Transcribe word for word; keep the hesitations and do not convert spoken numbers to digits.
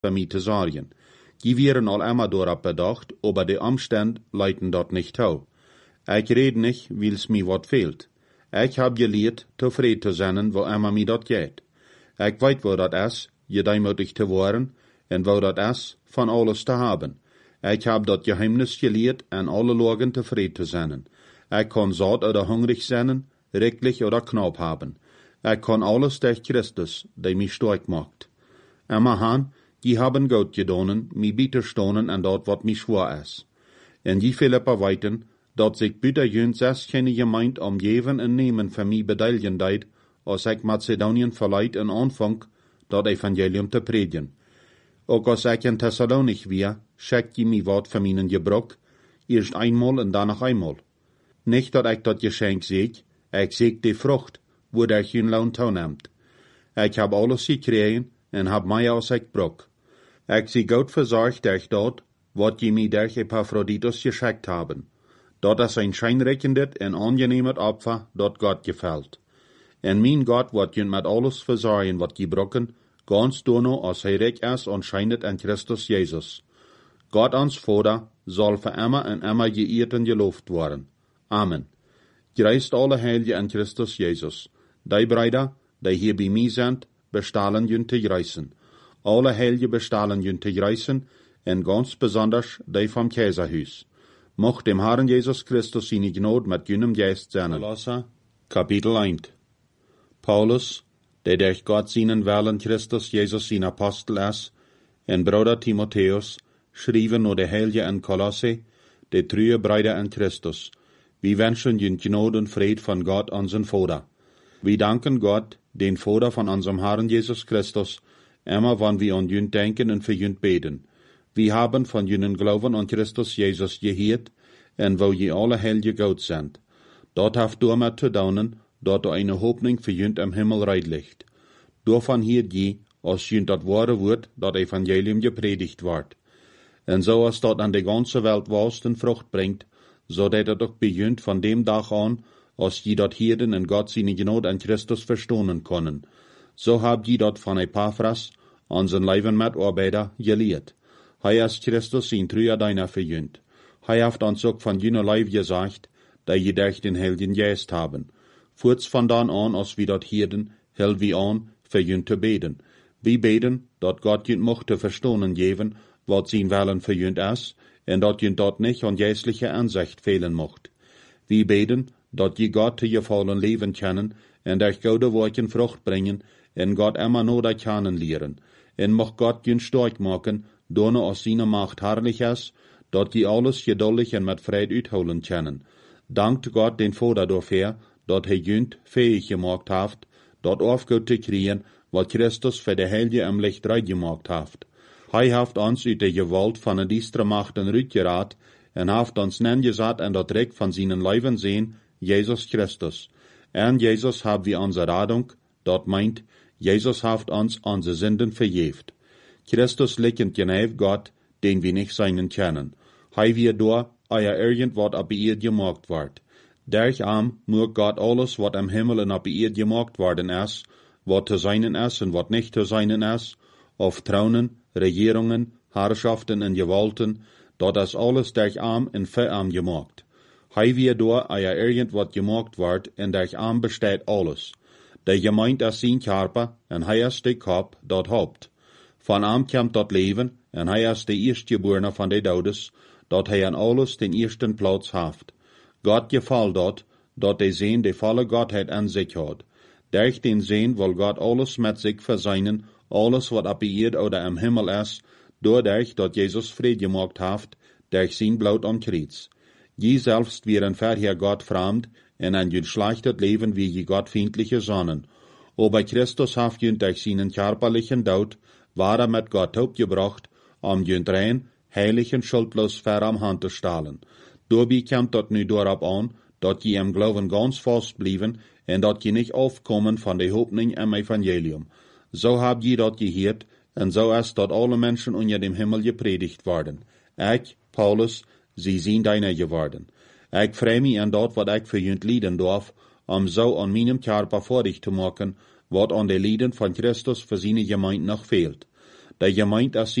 für mich zu sorgen. Die wären all immer dorop bedacht, aber die Umstände leiten dort nicht zu. Ich red nicht, weil's mir wat fehlt. Ich hab gelehrt, zufrieden zu sein, wo immer mir dort geht. Ich weet, wo dat is, gedeimutig zu worden, en wo dat is, von alles zu haben. Ich hab dat Geheimnis gelehrt, an alle Lagen zufrieden zu sein. Ich kann satt oder hungrig sein, recklich oder knapp haben. Ich kann alles durch Christus, der mich stark macht. Immer han, die haben Gott gedonen, mi bitter stonen an dort, wat mi schwor is. En die Philippa weiten, dat sich bitter jüns es keine gemeint om jeven en nemen für mi bedeilgen deit, als ich Mazedonien verleiht in Anfang, dat Evangelium te predigen. Ook als ich in Thessalonich wir, schickt je mi wat für minen Gebrauch, erst einmal und danach einmal. Nicht, dat ich dat Geschenk seeg, ich seeg die Frucht, wo der jün Lohn toonehmt. Ich hab alles gekregen en hab mij als ich brok. Ich sie Gott versorgt durch dort, wat je mi durch Epaphroditus geschickt haben. Dat is ein scheinrechendet en angenehmet Opfer, dat Gott gefällt. En mein Gott wat jün met alles versorgen, wat je brokken, ganz dono als hij recht is und scheinet an Christus Jesus. Gott ons Vater soll für immer en immer geehrt en geloofd worden. Amen. Greist alle Heilige an Christus Jesus. Die Brüder, die hier bei mir sind, bestahlen jün te greisen. Alle Heilige bestahlen jün te greisen, en ganz besonders die vom Kaiserhuis. Mocht dem Herrn Jesus Christus seine Gnade mit jünem Geist sein. Kolosser, Kapitel eins. Paulus, der durch Gott seinen Willen Christus Jesus sein Apostel ist, en Bruder Timotheus, schrieben nur der Heilige in Kolosse, der treue Brüder in Christus. Wir wünschen jün Gnade und Fried von Gott, unseren Vater. Wir danken Gott, den Vater von unserem Herrn Jesus Christus, immer wann wir an jün denken und für jün beten. Wir haben von jünen Glauben an Christus Jesus gehört, en wo je alle Heilige Gott sind. Dort haft du mit zu daunen, dort eine Hoffnung für jünt am Himmel reit liegt. Davon hier je, als jünt dat wahre Wort, dat Evangelium gepredigt wird. En so als dort an der ganze Welt wohlsten Frucht bringt, so dat er doch bejünt von dem Tag an, als je dort Hirden en Gott seine Gnade an Christus verstohnen können. So habt je dort von Epaphras, unseren Leiben Mitarbeiter, gelehrt. Hij ist Christus sein treuer Diener verjünt. Hij hat uns auch von jener Leib gesagt, da je durch den Heiligen Geist haben. Kurz von dann an, als wir dort Hirden, hell wir an, verjünt zu beten. Wir beten, dort Gott jünt mochte verstohnen geben, wat sein Willen verjünt ist, en dort jünt dort nicht an geistliche Ansicht fehlen mocht. Wir beten, dort je Gott zu gefallen leben können, en durch gute Worten Frucht bringen, en Gott immer nur da kennenlernen. En mocht Gott jünt stark machen, doorne aus seiner Macht herrlich ist, dort die alles geduldig und mit Fried uitholen können. Dankt Gott den Vater dafür, dort er jünt fähig gemacht hat, dort aufgut zu kriegen, wat Christus für die Heilige im Licht reit gemacht hat. Hij haft uns uit der Gewalt von der diestre Machten rütgerat, en haft uns nen gesagt en dat Recht von seinen Leiben sehen, Jesus Christus. En Jesus hab wir unsere Radung, dort meint, Jesus haft uns unsere Sünden verjeft. Christus liegt genäf Gott, den wir nicht seinen kennen. Hij wir da, euer irgendwat ab ihr gemacht wird. Durch am muss Gott alles, wat am Himmel und ab ihr gemacht worden ist, wat zu seinen ist und wat nicht zu seinen ist, auf Thronen, Regierungen, Herrschaften und Gewalten, dort ist alles durch am und für am gemacht. Hij wir da, euer irgendwat gemacht wird, und durch am besteht alles. Der Gemeinde ist sein Körper, und hij ist der Kopf, dort Haupt. Von am kommt dat Leben, en hij is de Erstgeborene van de Doudes, dat hij an alles den ersten Platz haft. Gott gefällt dat, dat de Sehn de volle Gottheit an sich hat. Durch den Sehn will Gott alles mit sich verseinen, alles wat ab Erd oder am Himmel ist, dadurch, dat Jesus Fried gemacht haft, durch sein Blut am Kreuz. Je selbst wären vorher Gott fremd, en ein jün schlechtet Leben wie je gottfeindliche Sonnen. Aber Christus haft jün durch seinen körperlichen Tod, war er mit Gott aufgebracht, um jünt rein, heilig und schuldlos fair am Hand zu stahlen. Dabei kommt dort nu darauf an, dat je im Glauben ganz fest blieben, en dat je nicht aufkommen von der Hoffnung im Evangelium. So habt je dort gehört, en so ist dort alle Menschen unter dem Himmel gepredigt worden. Ich, Paulus, sie sind deiner geworden. Ich freue mich an dort, wat ich für jünt lieden darf, um so an meinem Körper vor dich zu machen, wat an den Lieden von Christus für seine Gemeinde noch fehlt. dat je meint, als